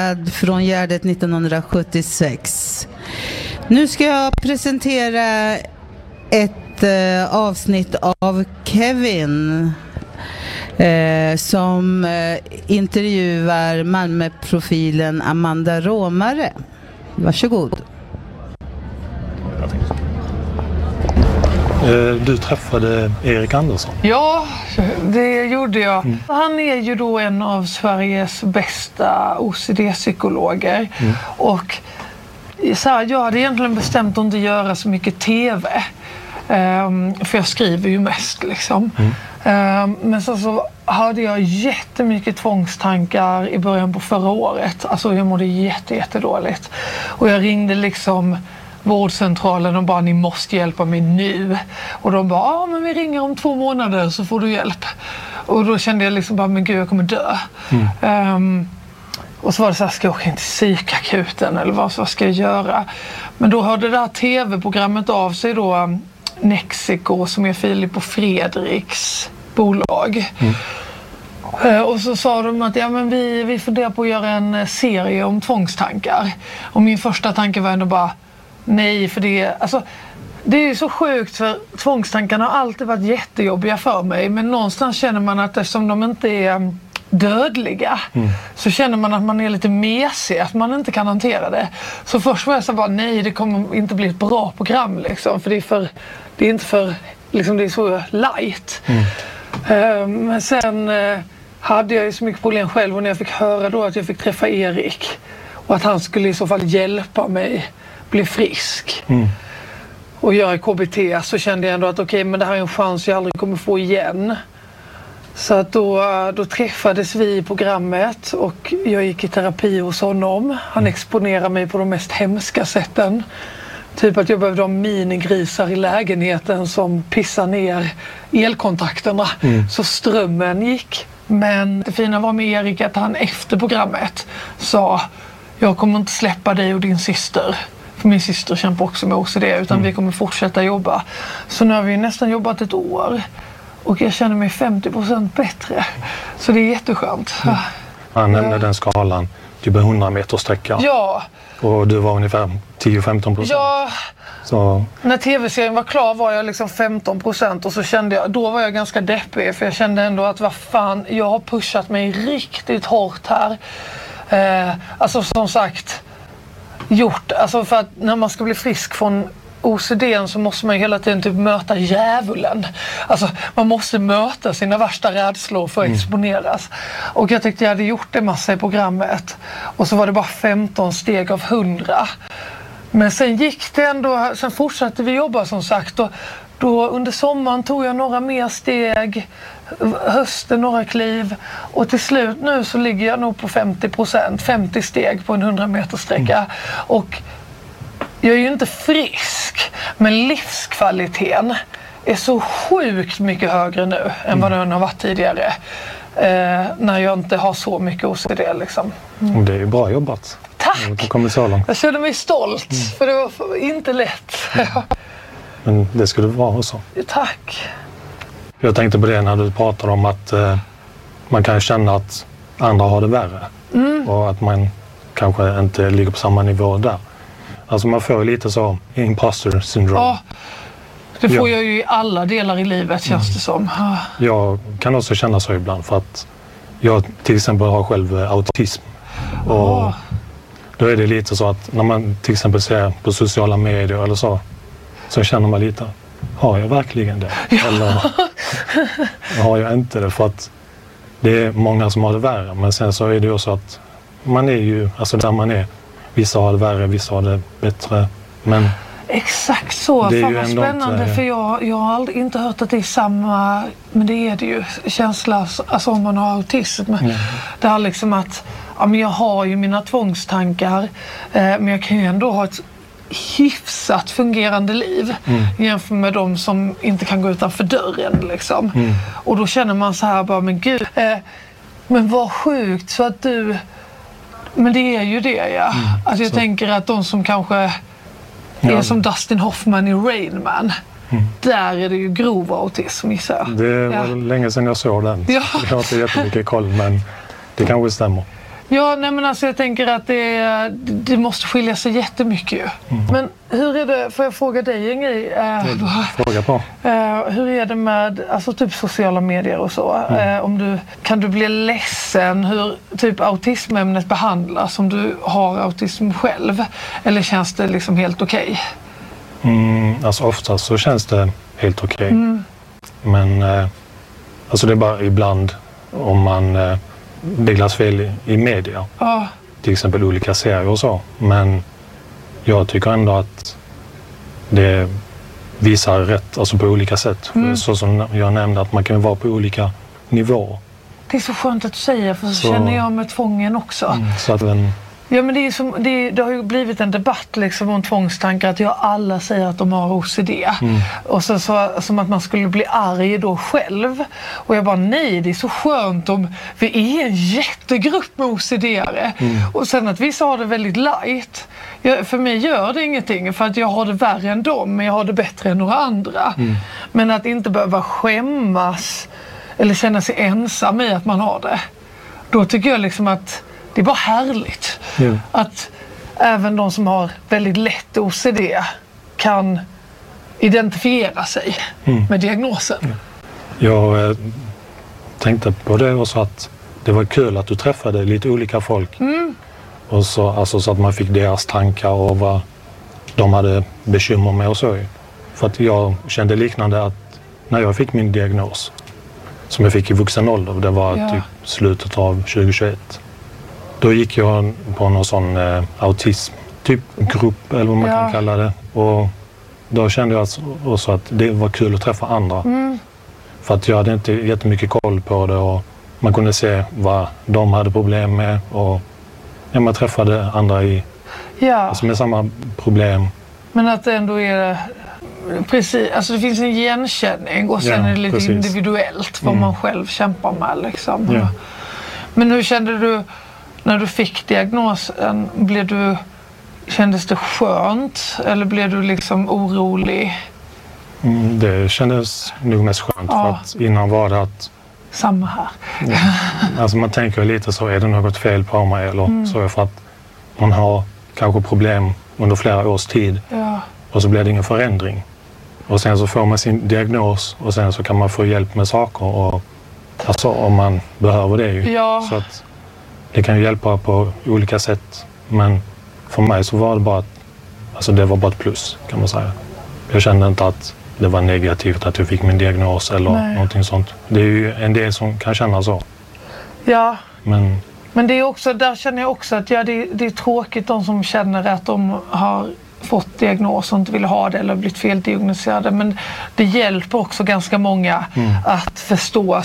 från Gärdet 1976. Nu ska jag presentera ett avsnitt av Kevin som intervjuar Malmöprofilen Amanda Romare. Varsågod. Du träffade Erik Andersson. Ja, det gjorde jag. Han är ju då en av Sveriges bästa OCD-psykologer. Och så här, jag hade egentligen bestämt att inte göra så mycket tv. För jag skriver ju mest liksom. Men så hade jag jättemycket tvångstankar i början på förra året. Alltså jag mådde jättedåligt. Och jag ringde liksom vårdcentralen och bara, ni måste hjälpa mig nu. Och de bara, ja men vi ringer om 2 månader så får du hjälp. Och då kände jag liksom bara, men gud jag kommer dö. Och så var det så här, ska jag åka in till psykakuten eller vad ska jag göra? Men då hörde det här tv-programmet av sig då, Nexico, som är Filip och Fredriks bolag. Och så sa de att ja, men vi funderar på att göra en serie om tvångstankar. Och min första tanke var ändå bara, nej, för det är ju så sjukt, för tvångstankarna har alltid varit jättejobbiga för mig. Men någonstans känner man att eftersom de inte är dödliga så känner man att man är lite mesig, att man inte kan hantera det. Så först var jag så bara, nej, det kommer inte bli ett bra program liksom, för det är inte för liksom, det är så light. Men sen hade jag ju så mycket problem själv, och när jag fick höra då att jag fick träffa Erik och att han skulle i så fall hjälpa mig bli frisk och göra KBT, så kände jag ändå att okej, men det här är en chans jag aldrig kommer få igen. Så att då träffades vi i programmet och jag gick i terapi hos honom. Han exponerade mig på de mest hemska sätten. Typ att jag behövde ha minigrisar i lägenheten som pissar ner elkontakterna så strömmen gick. Men det fina var med Erik att han efter programmet sa, jag kommer inte släppa dig och din syster. För min syster kämpar också med OCD, utan vi kommer fortsätta jobba. Så nu har vi nästan jobbat 1 år. Och jag känner mig 50% bättre. Så det är jätteskönt. Han nämnde den skalan, typ 100 meter sträcka. Ja. Och du var ungefär 10-15%. Ja. Så. När tv-serien var klar var jag liksom 15%. Och så kände jag, då var jag ganska deppig. För jag kände ändå att vad fan, jag har pushat mig riktigt hårt här. Alltså som sagt, alltså för att när man ska bli frisk från OCD:n så måste man ju hela tiden typ möta djävulen. Alltså man måste möta sina värsta rädslor för att exponeras. Och jag tyckte jag hade gjort det massa i programmet. Och så var det bara 15 steg av 100. Men sen gick det ändå, sen fortsatte vi jobba som sagt. Och då under sommaren tog jag några mer steg, hösten några kliv. Och till slut nu så ligger jag nog på 50%, 50 steg på en 100 meter sträcka. Och jag är ju inte frisk, men livskvaliteten är så sjukt mycket högre nu än vad den har varit tidigare. När jag inte har så mycket OCD liksom. Det är ju bra jobbat. Tack! Kommer så långt. Jag känner mig stolt, för det var inte lätt. Men det skulle vara så. Tack! Jag tänkte på det när du pratade om att man kan känna att andra har det värre. Och att man kanske inte ligger på samma nivå där. Alltså man får lite så imposter syndrom. Ja, det får jag ju i alla delar i livet, känns det som. Jag kan också känna så ibland, för att jag till exempel har själv autism. Och då är det lite så att när man till exempel ser på sociala medier eller så känner man lite, har jag verkligen det? Eller har jag inte det? För att det är många som har det värre. Men sen så är det ju så att man är ju, alltså där man är, vissa har det värre, vissa har det bättre. Men exakt så, det är fan ju vad ändå spännande, inte, för jag har aldrig inte hört att det är samma, men det är det ju, känsla, alltså om man har autism. Det är liksom att, ja men jag har ju mina tvångstankar, men jag kan ju ändå ha ett hyfsat fungerande liv jämfört med de som inte kan gå utanför dörren liksom. Och då känner man så här bara, men gud, men vad sjukt så att du, men det är ju det, ja. Alltså jag tänker att de som kanske är som Dustin Hoffman i Rain Man, där är det ju grov autism, gissar jag. Det var länge sedan jag såg den. Ja. Jag har inte jättemycket koll, men det kanske stämmer. Ja, nej men alltså jag tänker att det måste skilja sig jättemycket ju. Men hur är det, får jag fråga dig en grej? Fråga på. Hur är det med alltså typ sociala medier och så? Kan du bli ledsen hur typ autismämnet behandlas om du har autism själv? Eller känns det liksom helt okej? Alltså oftast så känns det helt okej. Men alltså det är bara ibland om man beglas fel i media. Till exempel olika serier och så. Men jag tycker ändå att det visar rätt, alltså på olika sätt. Så som jag nämnde, att man kan vara på olika nivåer. Det är så skönt att du säger, för så känner jag med tvången också. Så att Ja, men det har ju blivit en debatt liksom om tvångstankar, att alla säger att de har OCD. Och så som att man skulle bli arg då själv. Och jag bara, nej, det är så skönt om vi är en jättegrupp med OCD-are. Och sen att vissa har det väldigt light. För mig gör det ingenting, för att jag har det värre än dem, men jag har det bättre än några andra. Men att inte behöva skämmas eller känna sig ensam i att man har det. Då tycker jag liksom att det är bara härligt att även de som har väldigt lätt OCD kan identifiera sig med diagnosen. Jag tänkte på det och så att det var kul att du träffade lite olika folk. Och så, alltså, så att man fick deras tankar och vad de hade bekymmer med och så. För att jag kände liknande att när jag fick min diagnos, som jag fick i vuxen ålder, det var typ slutet av 2021. Då gick jag på någon sån autism, typ grupp eller vad man kan kalla det. Och då kände jag också att det var kul att träffa andra. För att jag hade inte jättemycket koll på det och man kunde se vad de hade problem med. Och man träffade andra alltså med samma problem. Men att det ändå är precis, alltså det finns en igenkänning och sen är det lite individuellt vad man själv kämpar med liksom. Men hur kände du när du fick diagnosen? Kändes det skönt eller blev du liksom orolig? Det kändes nog mest skönt för att innan var det att samma här. Alltså man tänker lite så, är det något fel på mig eller så, för att man har kanske problem under flera års tid och så blir det ingen förändring. Och sen så får man sin diagnos och sen så kan man få hjälp med saker och alltså om man behöver det ju. Så att det kan ju hjälpa på olika sätt, men för mig så var det bara det var bara ett plus, kan man säga. Jag kände inte att det var negativt att jag fick min diagnos eller någonting sånt. Det är ju en del som kan känna så. Ja. Men det är också, där känner jag också att det är tråkigt de som känner att de har fått diagnos och inte vill ha det eller blivit feldiagnoserade. Men det hjälper också ganska många att förstå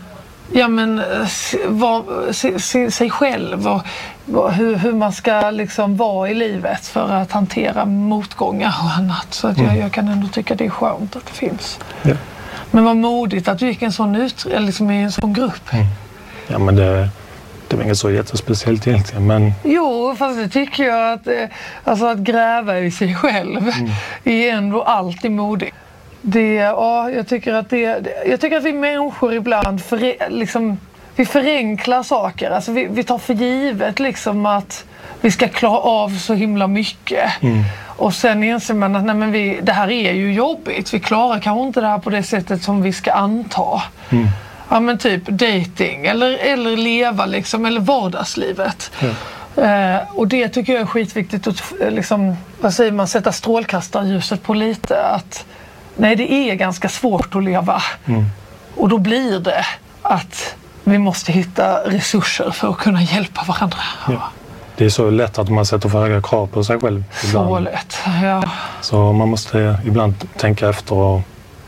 sig själv och hur man ska liksom vara i livet för att hantera motgångar och annat. Så att jag kan ändå tycka det är skönt att det finns. Ja. Men vad modigt att du gick i en sån grupp. Ja, men det var inget så jättespeciellt egentligen. Men Jo, fast det tycker jag att gräva i sig själv är ändå alltid modigt. Jag tycker att vi människor ibland vi förenklar saker. Alltså vi tar för givet liksom att vi ska klara av så himla mycket. Och sen inser man att det här är ju jobbigt. Vi klarar kanske inte det här på det sättet som vi ska anta. Ja, men typ dating eller leva liksom, eller vardagslivet. Och det tycker jag är skitviktigt att sätta strålkastarljuset på lite, att nej, det är ganska svårt att leva. Och då blir det att vi måste hitta resurser för att kunna hjälpa varandra. Det är så lätt att man sätter för höga krav på sig själv ibland. Så lätt, ja. Så man måste ibland tänka efter och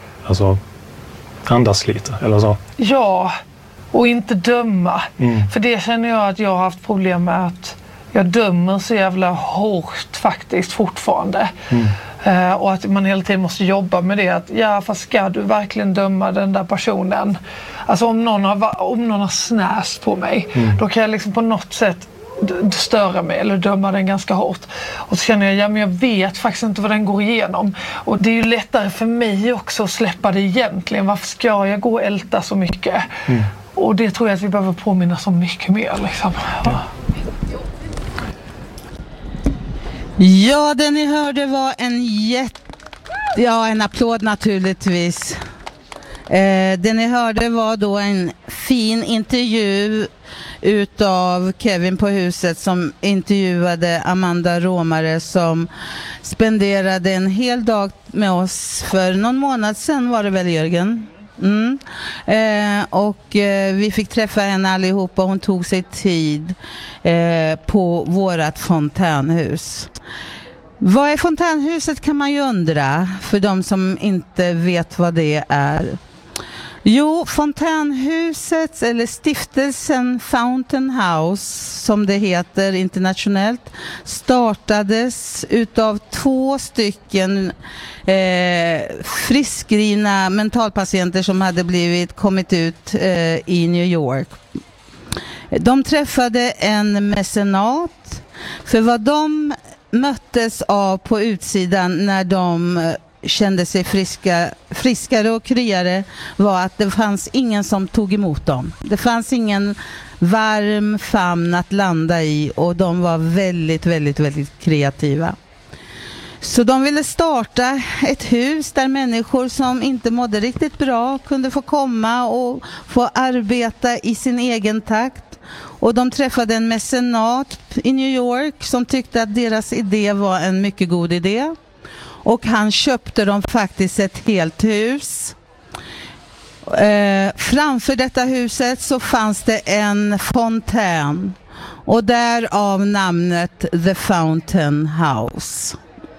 andas lite eller så. Ja, och inte döma. För det känner jag att jag har haft problem med, att jag dömer så jävla hårt faktiskt fortfarande. Och att man hela tiden måste jobba med det, att fast ska du verkligen döma den där personen? Alltså om någon har snäst på mig, då kan jag liksom på något sätt störa mig eller döma den ganska hårt. Och så känner jag, men jag vet faktiskt inte vad den går igenom. Och det är ju lättare för mig också att släppa det egentligen. Varför ska jag gå och älta så mycket? Och det tror jag att vi behöver påminna så mycket mer liksom. Ja, det ni hörde var en applåd naturligtvis. Det ni hörde var då en fin intervju utav Kevin på huset som intervjuade Amanda Romare som spenderade en hel dag med oss för någon månad sedan, var det väl, Jörgen? Vi fick träffa henne allihopa och hon tog sig tid på vårat fontänhus. Vad är fontänhuset, kan man ju undra, för de som inte vet vad det är. Jo, fontänhuset eller stiftelsen Fountain House som det heter internationellt startades utav 2 stycken friskskrivna mentalpatienter som hade kommit ut i New York. De träffade en mecenat för vad de möttes av på utsidan när de kände sig friskare och kryare var att det fanns ingen som tog emot dem. Det fanns ingen varm famn att landa i och de var väldigt, väldigt, väldigt kreativa. Så de ville starta ett hus där människor som inte mådde riktigt bra kunde få komma och få arbeta i sin egen takt. Och de träffade en mecenat i New York som tyckte att deras idé var en mycket god idé. Och han köpte dem faktiskt ett helt hus. Framför detta huset så fanns det en fontän. Och därav namnet The Fountain House.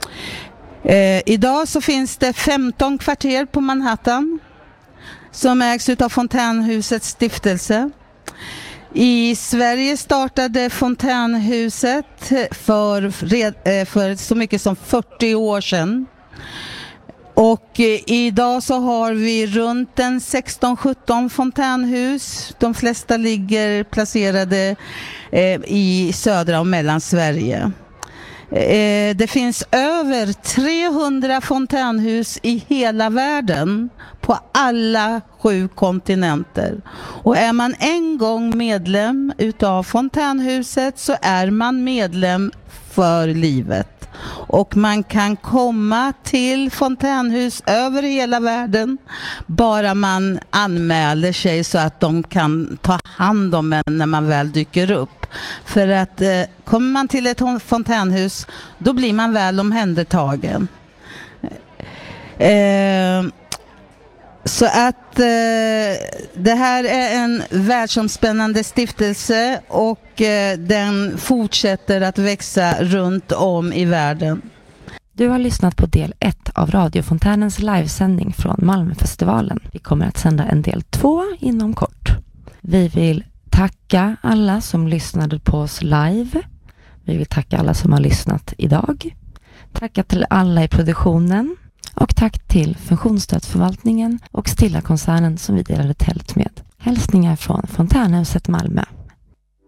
Idag så finns det 15 kvarter på Manhattan som ägs av Fontänhusets stiftelse. I Sverige startade Fontänhuset för så mycket som 40 år sedan. Och idag så har vi runt 16-17 fontänhus. De flesta ligger placerade i södra och mellan Sverige. Det finns över 300 fontänhus i hela världen på alla 7 kontinenter. Och är man en gång medlem utav fontänhuset så är man medlem för livet. Och man kan komma till fontänhus över hela världen bara man anmäler sig så att de kan ta hand om en när man väl dyker upp. För att kommer man till ett fontänhus då blir man väl omhändertagen. Så att det här är en världsomspännande stiftelse och den fortsätter att växa runt om i världen. Du har lyssnat på del 1 av Radiofontänens livesändning från Malmöfestivalen. Vi kommer att sända en del 2 inom kort. Vi vill tacka alla som lyssnade på oss live. Vi vill tacka alla som har lyssnat idag. Tacka till alla i produktionen. Och tack till Funktionsstödsförvaltningen och Stilla-koncernen som vi delade tält med. Hälsningar från Fontänhuset Malmö.